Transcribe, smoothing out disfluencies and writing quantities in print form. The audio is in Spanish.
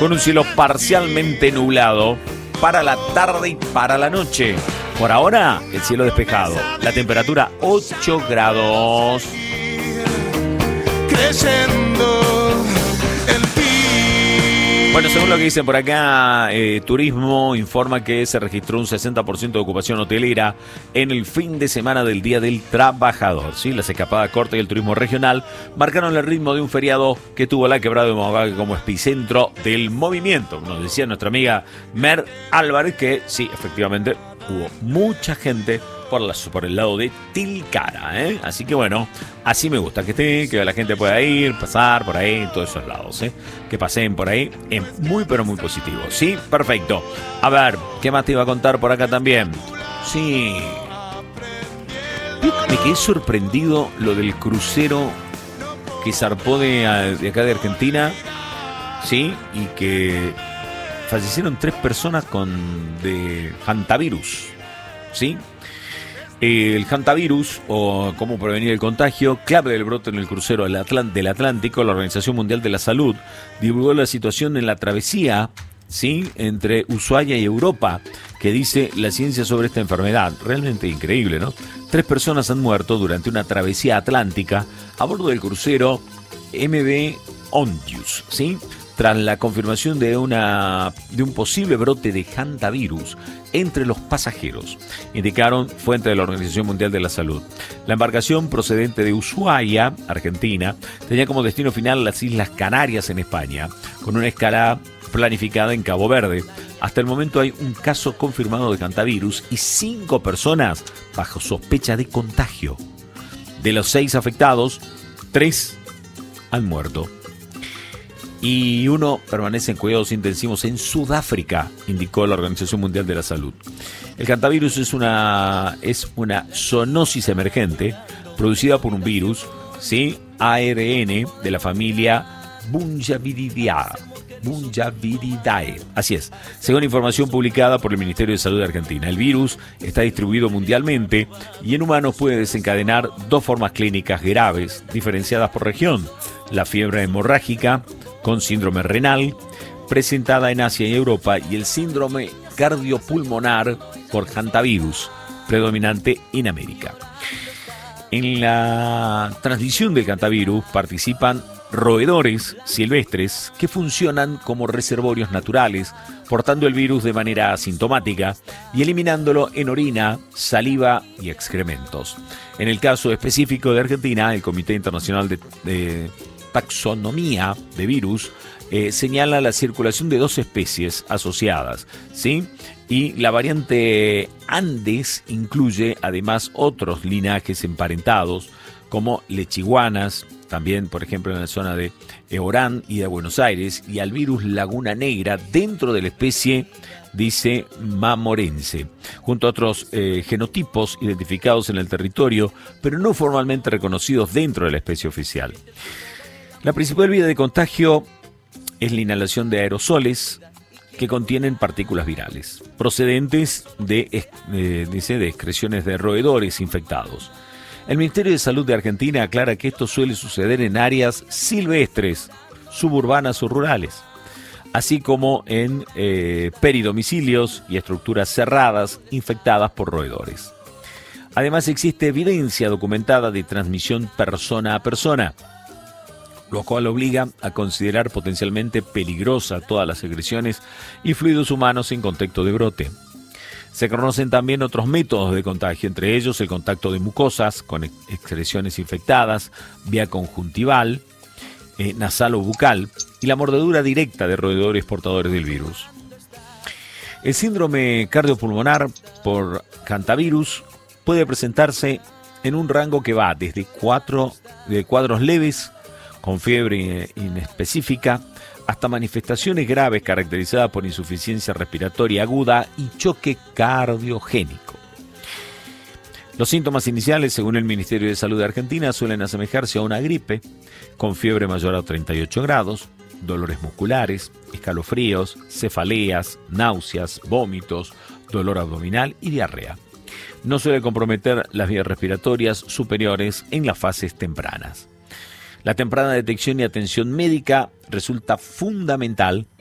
con un cielo parcialmente nublado para la tarde y para la noche. Por ahora, el cielo despejado. La temperatura 8 grados. Creciendo en ti. Bueno, según lo que dicen por acá, Turismo informa que se registró un 60% de ocupación hotelera en el fin de semana del Día del Trabajador. ¿Sí? Las escapadas cortas y el turismo regional marcaron el ritmo de un feriado que tuvo la Quebrada de Humahuaca como epicentro del movimiento. Nos decía nuestra amiga Mer Álvarez que sí, efectivamente, hubo mucha gente por el lado de Tilcara, ¿eh? Así que bueno, así me gusta que esté, que la gente pueda ir, pasar por ahí, todos esos lados, ¿eh? Que pasen por ahí, es muy pero muy positivo, ¿sí? Perfecto. A ver, ¿qué más te iba a contar por acá también? Sí. Me quedé sorprendido lo del crucero que zarpó de acá de Argentina, ¿sí? Y que fallecieron 3 personas de hantavirus, ¿sí? El hantavirus, o cómo prevenir el contagio, clave del brote en el crucero del Atlántico. La Organización Mundial de la Salud divulgó la situación en la travesía, ¿sí?, entre Ushuaia y Europa, que dice la ciencia sobre esta enfermedad. Realmente increíble, ¿no? 3 personas han muerto durante una travesía atlántica a bordo del crucero MV Ontius, ¿sí?, tras la confirmación de un posible brote de hantavirus entre los pasajeros, indicaron fuentes de la Organización Mundial de la Salud. La embarcación procedente de Ushuaia, Argentina, tenía como destino final las Islas Canarias en España, con una escala planificada en Cabo Verde. Hasta el momento hay un caso confirmado de hantavirus y 5 personas bajo sospecha de contagio. De los 6 afectados, 3 han muerto y 1 permanece en cuidados intensivos en Sudáfrica, indicó la Organización Mundial de la Salud. El hantavirus es una zoonosis emergente producida por un virus, ¿sí?, ARN de la familia Bunjaviridae. Así es, según información publicada por el Ministerio de Salud de Argentina. El virus está distribuido mundialmente y en humanos puede desencadenar 2 formas clínicas graves, diferenciadas por región: la fiebre hemorrágica con síndrome renal, presentada en Asia y Europa, y el síndrome cardiopulmonar por hantavirus, predominante en América. En la transmisión del hantavirus participan roedores silvestres que funcionan como reservorios naturales, portando el virus de manera asintomática y eliminándolo en orina, saliva y excrementos. En el caso específico de Argentina, el Comité Internacional de Taxonomía de Virus señala la circulación de 2 especies asociadas, ¿sí? Y la variante Andes incluye además otros linajes emparentados como lechiguanas, también por ejemplo en la zona de Orán y de Buenos Aires, y al virus Laguna Negra dentro de la especie, dice, mamorense, junto a otros genotipos identificados en el territorio, pero no formalmente reconocidos dentro de la especie oficial. La principal vía de contagio es la inhalación de aerosoles que contienen partículas virales, procedentes de excreciones de roedores infectados. El Ministerio de Salud de Argentina aclara que esto suele suceder en áreas silvestres, suburbanas o rurales, así como en peridomicilios y estructuras cerradas infectadas por roedores. Además, existe evidencia documentada de transmisión persona a persona, lo cual obliga a considerar potencialmente peligrosa todas las secreciones y fluidos humanos en contexto de brote. Se conocen también otros métodos de contagio, entre ellos el contacto de mucosas con excreciones infectadas, vía conjuntival, nasal o bucal, y la mordedura directa de roedores portadores del virus. El síndrome cardiopulmonar por hantavirus puede presentarse en un rango que va desde cuadros leves, con fiebre inespecífica, hasta manifestaciones graves caracterizadas por insuficiencia respiratoria aguda y choque cardiogénico. Los síntomas iniciales, según el Ministerio de Salud de Argentina, suelen asemejarse a una gripe, con fiebre mayor a 38 grados, dolores musculares, escalofríos, cefaleas, náuseas, vómitos, dolor abdominal y diarrea. No suele comprometer las vías respiratorias superiores en las fases tempranas. La temprana detección y atención médica resulta fundamental